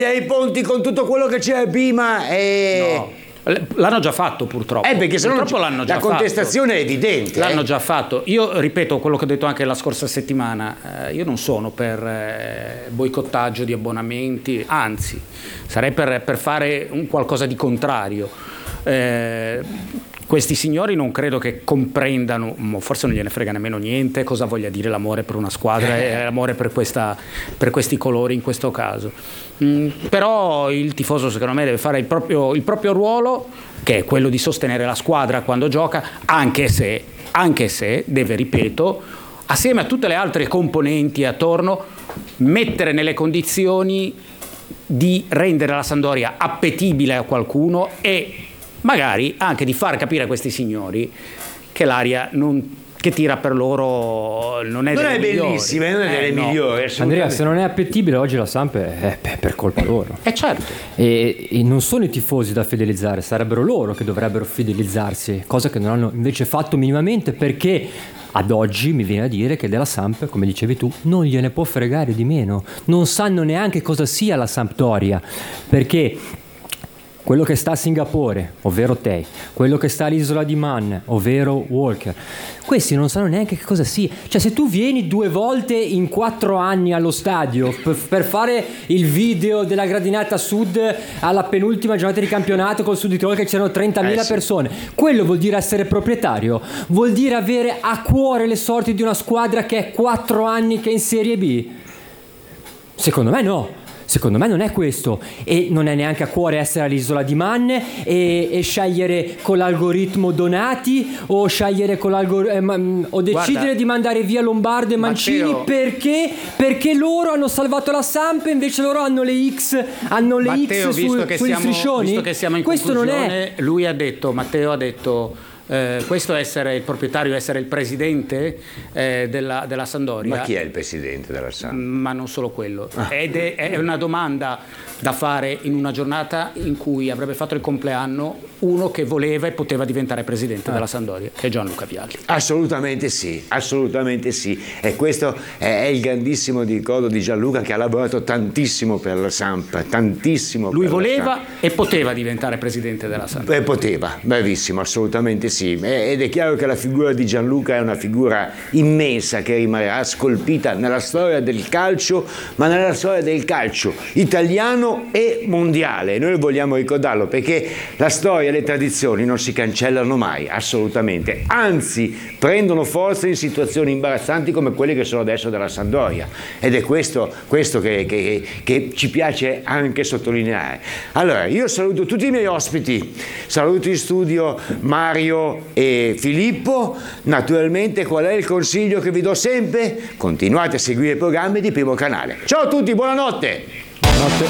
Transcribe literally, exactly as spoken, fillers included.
ai ponti con tutto quello che c'era prima e... No. L'hanno già fatto purtroppo. Eh, perché se purtroppo non l'hanno già la contestazione fatto. è evidente. L'hanno eh. già fatto. Io ripeto quello che ho detto anche la scorsa settimana. Eh, io non sono per eh, boicottaggio di abbonamenti, anzi, sarei per, per fare un qualcosa di contrario. Eh, questi signori non credo che comprendano, forse non gliene frega nemmeno niente, cosa voglia dire l'amore per una squadra e l'amore per, questa, per questi colori in questo caso. Mm, però il tifoso secondo me deve fare il proprio, il proprio ruolo, che è quello di sostenere la squadra quando gioca, anche se, anche se deve, ripeto, assieme a tutte le altre componenti attorno, mettere nelle condizioni di rendere la Sampdoria appetibile a qualcuno e magari anche di far capire a questi signori che l'aria non, che tira per loro non è, non delle è migliori. bellissima, non è eh, delle no. migliori. Andrea, se non è appetibile oggi la Samp è per colpa loro. Eh certo. E, e non sono i tifosi da fidelizzare, sarebbero loro che dovrebbero fidelizzarsi, cosa che non hanno invece fatto minimamente, perché ad oggi mi viene a dire che della Samp, come dicevi tu, non gliene può fregare di meno. Non sanno neanche cosa sia la Sampdoria, perché quello che sta a Singapore, ovvero te, quello che sta all'isola di Man, ovvero Walker, questi non sanno neanche che cosa sia. Cioè, se tu vieni due volte in quattro anni allo stadio per, per fare il video della gradinata sud alla penultima giornata di campionato col Sud di Tirolo che c'erano trentamila eh sì. persone, quello vuol dire essere proprietario? Vuol dire avere a cuore le sorti di una squadra che è quattro anni che è in Serie B? Secondo me no. Secondo me non è questo, e non è neanche a cuore essere all'isola di Man e, e scegliere con l'algoritmo Donati o scegliere con l'algoritmo eh, o decidere Guarda, di mandare via Lombardo e Mancini. Matteo, perché perché loro hanno salvato la Samp e invece loro hanno le X hanno le Matteo, X visto su, che sugli siamo, striscioni. visto che siamo in questo non conclusione, è lui ha detto, Matteo ha detto Eh, questo essere il proprietario, essere il presidente eh, della, della Sampdoria. Ma chi è il presidente della Samp? Ma non solo quello. Ah. Ed è, è una domanda da fare in una giornata in cui avrebbe fatto il compleanno uno che voleva e poteva diventare presidente ah. della Sampdoria, che è Gianluca Vialli. Assolutamente sì, assolutamente sì. E questo è, è il grandissimo ricordo di Gianluca, che ha lavorato tantissimo per la Samp, tantissimo. Lui per voleva la Samp. e poteva diventare presidente della Samp. E poteva, bravissimo, assolutamente sì. Ed è chiaro che la figura di Gianluca è una figura immensa che rimarrà scolpita nella storia del calcio, ma nella storia del calcio italiano e mondiale. Noi vogliamo ricordarlo perché la storia e le tradizioni non si cancellano mai, assolutamente, anzi prendono forza in situazioni imbarazzanti come quelle che sono adesso della Sampdoria, ed è questo, questo che, che, che ci piace anche sottolineare. Allora, io saluto tutti i miei ospiti, saluto in studio Mario e Filippo. Naturalmente, qual è il consiglio che vi do sempre? Continuate a seguire i programmi di Primo Canale. Ciao a tutti, buonanotte! Buonanotte.